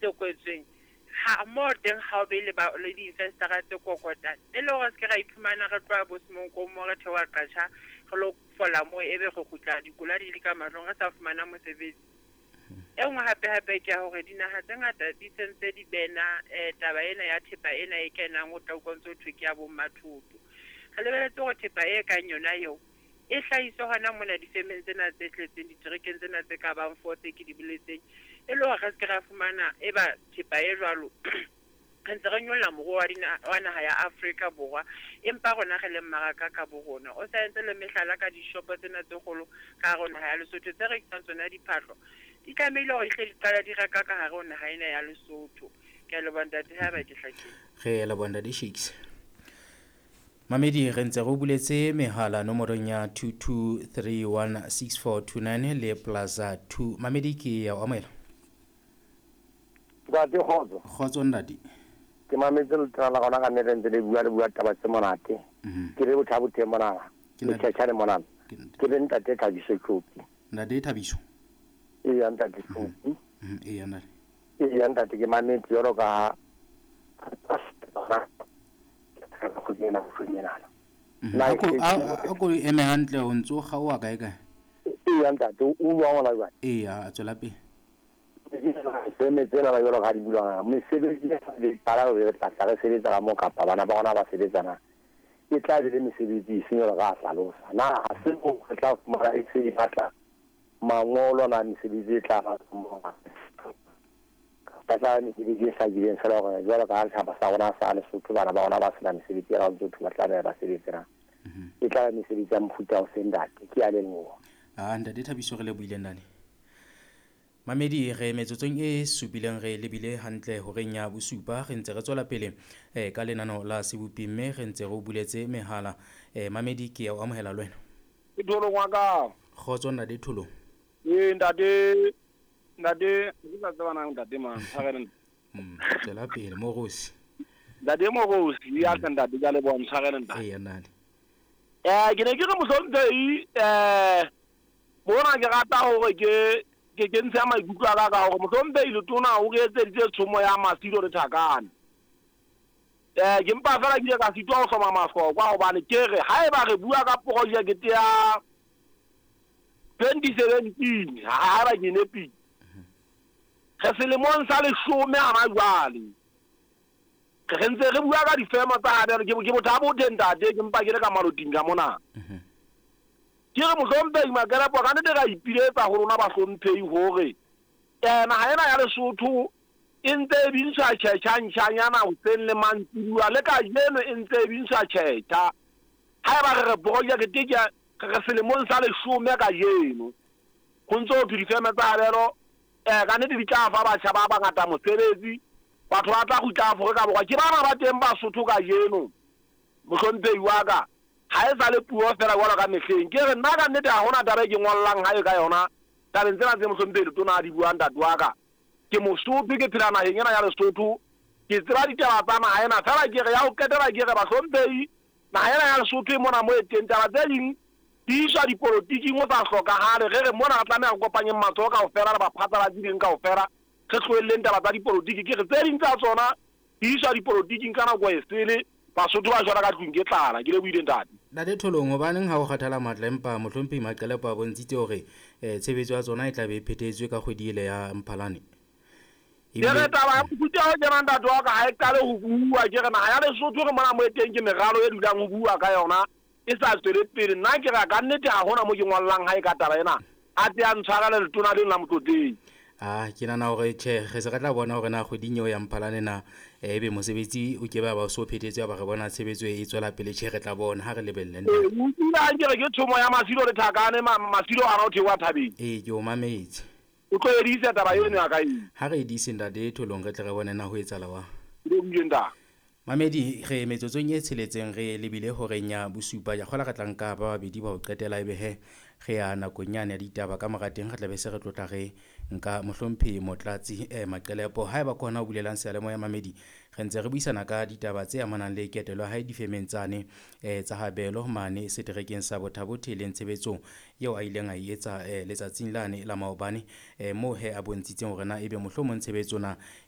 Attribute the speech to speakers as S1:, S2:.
S1: tse kwetsweng ha mo teng ha o be le di-investora tse kokotang e le gore se ke ra iphumana re tloa bosemonko mo re thewa qacha re lo fola mo ebe go gutla dikola di le ka matlong re sa fumana mosebetsi e nngwe hape ke hore dinaha tse ngata di sentse di bena taba ena ya thepa ena e kenang o tla ukontse thwe ke ya bommathuto re lebeletse go thepa e kang yona eo e hlahiso hona mona difemeng tsena tse tletseng diterekeng tsena tse ka bang 4 tse ke di boletseng e le hore se ke ra fumana e ba thepa e jwalo ntse re nyolla moruo wa naha ya Afrika Borwa empa rona re le mmaraka ka bo rona o sa entse le mehlala ka dishopo tsena tse kgolo ka rona ya Lesotho tse rekisang tsona diphahlo di tlamehile hore di qala di reka ka hare ho naha ena ya Lesotho ke a le bontate ha ba ke hlakile
S2: ge la bonda di shakes Mamedi re ntse go buletse mehala nomorong ya 22316429 le plaza 2 Mamedi ke ya amela
S3: Dati
S2: khotso ndadi
S3: ke mametse le tsala gona ka nne ntse le bua taba tse monate ke re botha bothe monana ke tshetsane monana ke le ntate Thabiso Kopi
S2: ndade Thabiso
S3: e ya ntate Kopi
S2: e ya ndade
S3: e ya ntate ke mametse yoro ka
S2: ako eme hantle o ntso ga o kae kae
S3: e ya ntate o bua ngwana jwa
S2: e ya tswela pele
S3: se metsena ba yoro ga di bula mesebetsi ya le para re tla re sebetsa ka mo kapa bana ba gona ba sebetsana e tla le mesebetsi e senyela ga hlalosa na ha se go tla fumana e se batla mangolo na mesebetsi e tla ba mo tla mesebetsi e sa dileng sa gore jwalo ka ha ba sa gona sa Lesotho bana ba gona ba sena mesebetsi ya go tla tla ba sebetsana e tla mesebetsi ya mofuta o sendate ke a le ngo
S2: ndade Thabiso re le buile nane Mamedi re metsotsong e subileng re lebile hantle ho renya bosupa re ntse re tswela pele ka lenano la sebupi mme re ntse go buletse mehala Mamedi ke ya o amohela lwena
S4: ke tholo ngaka
S2: khotso nna di tholo
S4: ndade ke sa tsebana ndade man tshagere
S2: tswela pele mogosi
S4: ndade mogosi ya ka ndade ka le bona tshagere ndade
S2: ya nane
S4: ke ne ke re mosontse bona ke rata hore ke ntse ma ikutlo ka gore mosontse ile tona o ke tseditse tshomo ya Masilo le Thakane ke mpa fela ke ka sitwa o soma masoko kwa gobane ke re ha e ba re bua ka project ya 2017 ha ba ke nepi ge selemong sa leshome ana jwale ge ntse re bua ka difema tsa habelo ke botha bo tentate ke mpa ke re ka maloting ka mona ke re mohlomphei makarapo ka nne ga ipiletsa go rona ba hlomphei hore naha ena ya Lesotho e ntse e bintshwa tšhetšhantšhanyana go tseng le mantsibua le ka jeno e ntse e bintshwa tšhetšha ha e ba re project ke selemong sa leshome ka jeno go ntse go difeme tsa habelo ka nnete di tla fa batjha ba bangata mosebetsi batho ba tla go tla Afrika Borwa ke bana ba teng Basotho ka jeno mohlomphei wa ka ha e sa le puo fela jwalo ka mehleng ke re nna ka nnete ga gona taba e ke ngwallang gae ka yona tabeng tsena tse mohlomphei le tona a di buang ntate wa ka ke Mosotho ke phela nageng ena ya Lesotho ke tseba ditaba tsa naga ena fela ke re ya go ketela ke re bahlomphei naga ena ya Lesotho e mona mo e teng taba tse ding di iswa dipolotiking o sa hlokagale ge re mona re tlameya go kopanyeng matsogo ka go fela le baphatsalatsi ding ka go fela ge tloeleleng taba tsa dipolotiki ke re tse ding tsa tsona di iswa dipolotiking ka nako e sele Basotho ba jwala ka tlung ke tlala ke le buile ntate
S2: dade tholong baneng ha o kgathala matla empa mohlomphei Maqelepo a bontshitse hore tshebetso ya tsona e tla be phethetswe ka kgwedi ile ya Mphalane
S4: ke re taba ya mofuta o kenang ntate wa ka ha e qale go bua ke re naga ya Lesotho re mona mo e teng ke meralo e dulang go bua ka yona e sa tswele pele nna ke ra ka nnete ga gona mo ke ngwallang ha e ka taba ena a te a ntshwara le letona le la motlotleng
S2: ke nana gore che ge se ka tla bona gore na kgweding eo ya Mphalane na ebe mosebetsi o ke ba so phethetse ba re bona tshebetso e tswela pele che re tla bona ha re lebelleng
S4: utlwila ke re ke thomo ya Masilo le Thakane Masilo a rothe wa thabeng
S2: ke o mametse
S4: o tlo edisa taba eno ya ka eng
S2: ha re edise ndade tholong re tle re bone na ho etsala wa
S4: le buile nda
S2: Mamedi ge metsotsong e tsheletseng re lebile hore nya bosupa ja kgola ka tlanka ba babedi ba o qetela ebe he ge ya nakonyane ya ditaba ka morateng ga tlabe se re tlotla ge nka mohlomphei motlatsi Maqelepo ha ba kgona o bulelang sealemo ya Mamedi ge ntse re buisana ka ditaba tse amanang le ketelo ha difemeng tsane tsa habelo mane seterekeng sa Bothabo le ntshebetsong yeo a ileng a etsa letsatsing lane la maobane mo he a bontshitseng hore na ebe mohlomong tshebetsona